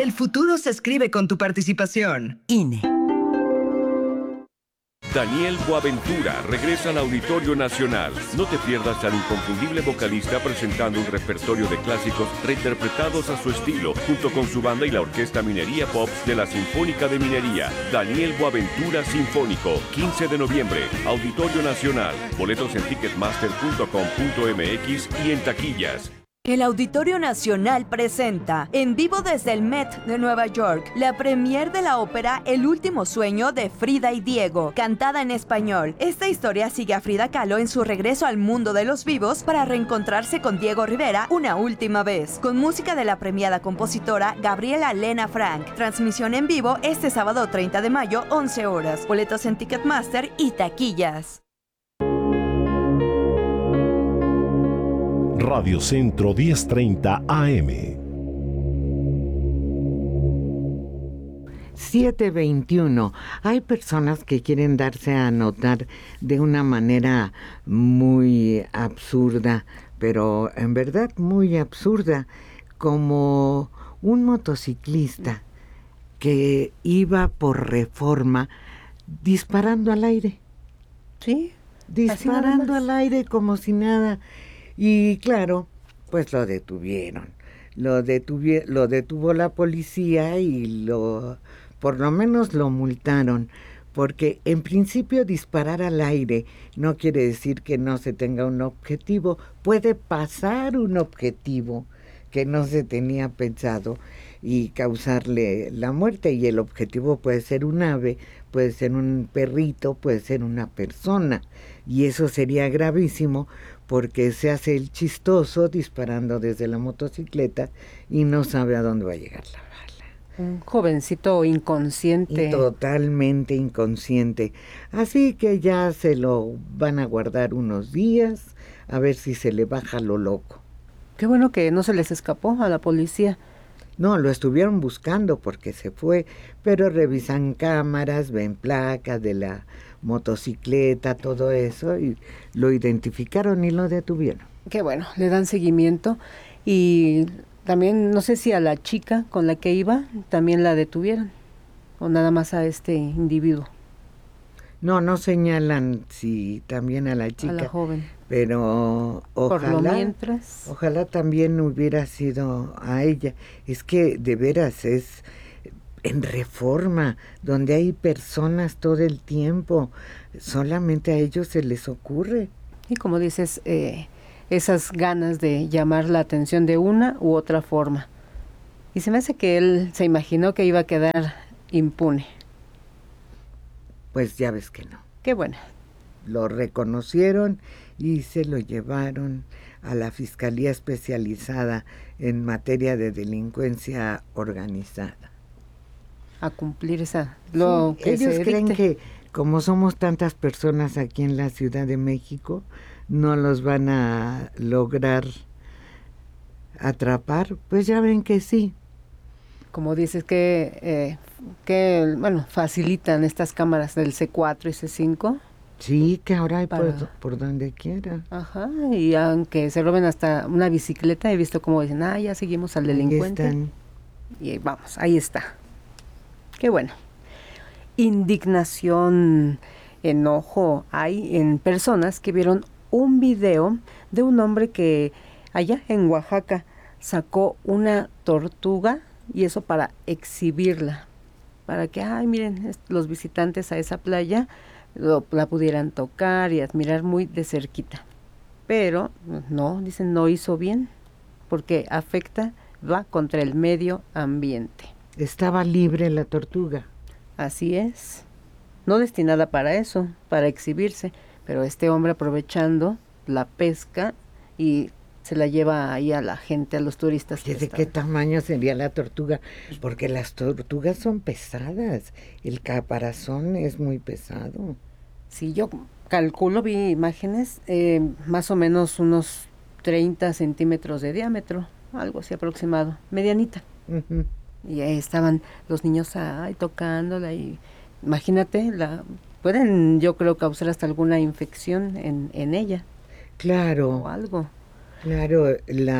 El futuro se escribe con tu participación. INE. Daniel Boaventura regresa al Auditorio Nacional. No te pierdas al inconfundible vocalista presentando un repertorio de clásicos reinterpretados a su estilo, junto con su banda y la Orquesta Minería Pops de la Sinfónica de Minería. Daniel Boaventura Sinfónico, 15 de noviembre, Auditorio Nacional. Boletos en ticketmaster.com.mx y en taquillas. El Auditorio Nacional presenta, en vivo desde el Met de Nueva York, la premier de la ópera El último sueño de Frida y Diego, cantada en español. Esta historia sigue a Frida Kahlo en su regreso al mundo de los vivos para reencontrarse con Diego Rivera una última vez, con música de la premiada compositora Gabriela Lena Frank. Transmisión en vivo este sábado 30 de mayo, 11 horas. Boletos en Ticketmaster y taquillas. Radio Centro 1030 AM. 7:21. Hay personas que quieren darse a notar de una manera muy absurda, pero en verdad muy absurda, como un motociclista que iba por Reforma disparando al aire. Sí. Disparando al aire como si nada. Y claro, pues lo detuvieron. Lo detuvo la policía y por lo menos lo multaron. Porque en principio disparar al aire no quiere decir que no se tenga un objetivo. Puede pasar un objetivo que no se tenía pensado y causarle la muerte. Y el objetivo puede ser un ave, puede ser un perrito, puede ser una persona. Y eso sería gravísimo, porque se hace el chistoso disparando desde la motocicleta y no sabe a dónde va a llegar la bala. Un jovencito inconsciente. Y totalmente inconsciente. Así que ya se lo van a guardar unos días, a ver si se le baja lo loco. Qué bueno que no se les escapó a la policía. No, lo estuvieron buscando porque se fue, pero revisan cámaras, ven placas de la motocicleta, todo eso, y lo identificaron y lo detuvieron. Qué bueno, le dan seguimiento. Y también, no sé si a la chica con la que iba también la detuvieron, o nada más a este individuo. No señalan si también a la chica. A la joven. Pero ojalá también hubiera sido a ella. Es que de veras es en Reforma, donde hay personas todo el tiempo, solamente a ellos se les ocurre. Y como dices, esas ganas de llamar la atención de una u otra forma. Y se me hace que él se imaginó que iba a quedar impune. Pues ya ves que no. Qué bueno. Lo reconocieron y se lo llevaron a la Fiscalía Especializada en materia de delincuencia organizada. A cumplir ellos creen que como somos tantas personas aquí en la Ciudad de México, no los van a lograr atrapar. Pues ya ven que sí. Como dices que facilitan estas cámaras del C4 y C5. Sí, que ahora hay por donde quiera. Ajá, y aunque se roben hasta una bicicleta, he visto como dicen, ya seguimos al delincuente. Ahí están. Y vamos, ahí está. Qué bueno. Indignación, enojo hay en personas que vieron un video de un hombre que allá en Oaxaca sacó una tortuga, y eso para exhibirla, para que, miren, los visitantes a esa playa la pudieran tocar y admirar muy de cerquita. Pero no, dicen, no hizo bien, porque va contra el medio ambiente. Estaba libre la tortuga. Así es, no destinada para eso, para exhibirse, pero este hombre aprovechando la pesca y se la lleva ahí a la gente, a los turistas. ¿De qué tamaño sería la tortuga? Porque las tortugas son pesadas, el caparazón es muy pesado. Sí, yo calculo, vi imágenes, más o menos unos 30 centímetros de diámetro, algo así aproximado, medianita. Uh-huh. Y ahí estaban los niños tocándola, y imagínate, pueden, yo creo, causar hasta alguna infección en ella. Claro. O algo. Claro,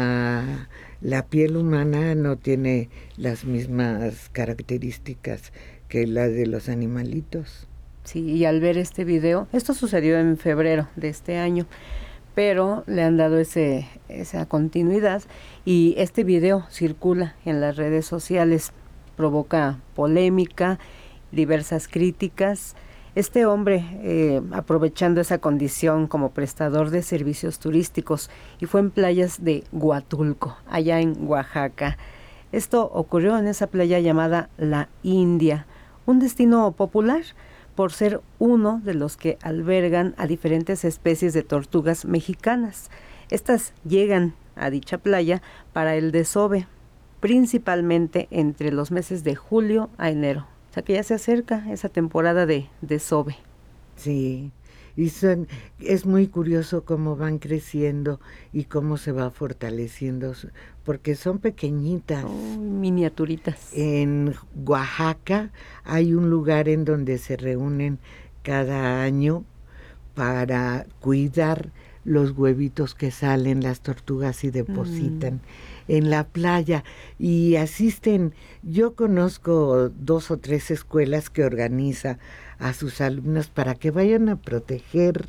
la piel humana no tiene las mismas características que la de los animalitos. Sí, y al ver este video, esto sucedió en febrero de este año, pero le han dado esa continuidad y este video circula en las redes sociales, provoca polémica, diversas críticas. Este hombre, aprovechando esa condición como prestador de servicios turísticos, y fue en playas de Huatulco, allá en Oaxaca. Esto ocurrió en esa playa llamada La India, un destino popular por ser uno de los que albergan a diferentes especies de tortugas mexicanas. Estas llegan a dicha playa para el desove, principalmente entre los meses de julio a enero. O sea que ya se acerca esa temporada de desove. Sí, y es muy curioso cómo van creciendo y cómo se va fortaleciendo, porque son pequeñitas. Miniaturitas. En Oaxaca hay un lugar en donde se reúnen cada año para cuidar los huevitos que salen las tortugas y depositan en la playa, y asisten. Yo conozco 2 o 3 escuelas que organiza a sus alumnos para que vayan a proteger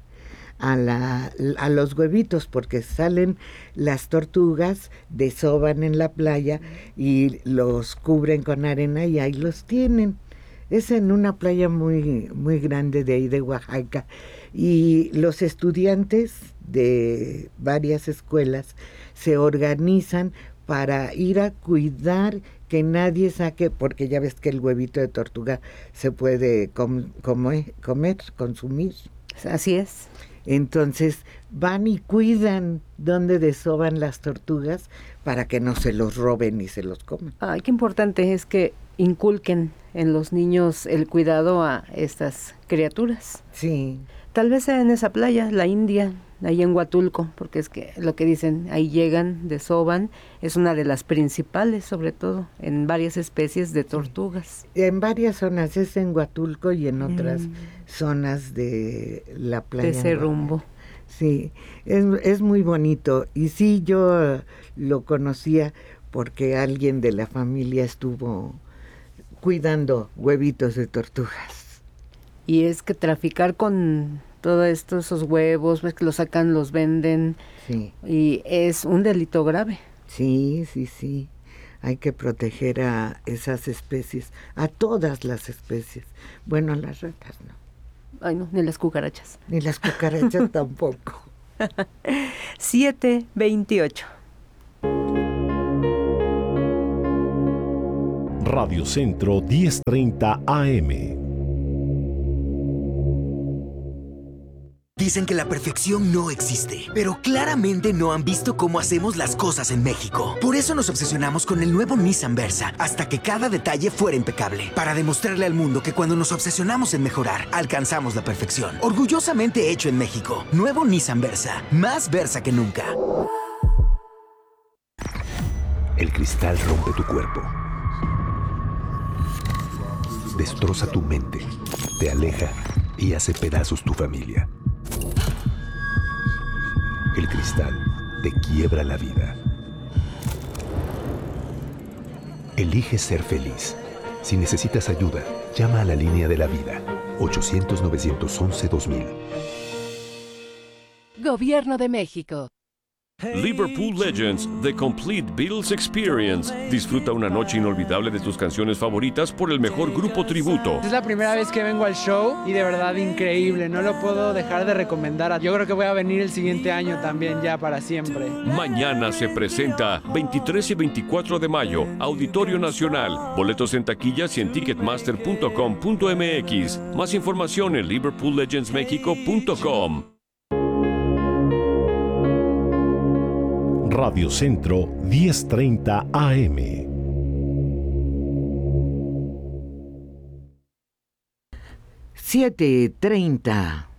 a los huevitos, porque salen las tortugas, desovan en la playa y los cubren con arena y ahí los tienen. Es en una playa muy, muy grande de ahí de Oaxaca, y los estudiantes de varias escuelas se organizan para ir a cuidar que nadie saque, porque ya ves que el huevito de tortuga se puede consumir. Así es. Entonces van y cuidan donde desovan las tortugas para que no se los roben ni se los coman. Ay, qué importante es que inculquen en los niños el cuidado a estas criaturas. Sí. Tal vez sea en esa playa, La India, ahí en Huatulco, porque es que lo que dicen, ahí llegan, desovan, es una de las principales, sobre todo, en varias especies de tortugas. En varias zonas, es en Huatulco y en otras zonas de la playa. De ese rumbo. Sí, es muy bonito. Y sí, yo lo conocía porque alguien de la familia estuvo cuidando huevitos de tortugas. Y es que traficar con todos esos huevos, ves que los sacan, los venden, sí, y es un delito grave. Sí, sí, sí. Hay que proteger a esas especies, a todas las especies. Bueno, a las ratas no. Ay, no, ni las cucarachas. Ni las cucarachas tampoco. 7:28. Radio Centro 1030 AM. Dicen que la perfección no existe, pero claramente no han visto cómo hacemos las cosas en México. Por eso nos obsesionamos con el nuevo Nissan Versa, hasta que cada detalle fuera impecable, para demostrarle al mundo que cuando nos obsesionamos en mejorar, alcanzamos la perfección. Orgullosamente hecho en México. Nuevo Nissan Versa, más Versa que nunca. El cristal rompe tu cuerpo, destroza tu mente, te aleja y hace pedazos tu familia. El cristal te quiebra la vida. Elige ser feliz. Si necesitas ayuda, llama a la línea de la vida, 800-911-2000. Gobierno de México. Liverpool Legends, The Complete Beatles Experience. Disfruta una noche inolvidable de tus canciones favoritas por el mejor grupo tributo. Es la primera vez que vengo al show y de verdad increíble. No lo puedo dejar de recomendar. Yo creo que voy a venir el siguiente año también, ya para siempre. Mañana se presenta 23 y 24 de mayo, Auditorio Nacional. Boletos en taquillas y en ticketmaster.com.mx. Más información en liverpoollegendsmexico.com. Radio Centro 1030 AM. $7:30.